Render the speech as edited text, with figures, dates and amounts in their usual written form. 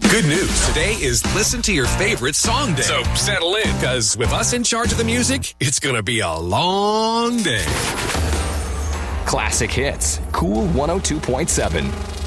Good news. Today is Listen to Your Favorite Song Day. So settle in, because with us in charge of the music, it's going to be a long day. Classic Hits. Cool 102.7.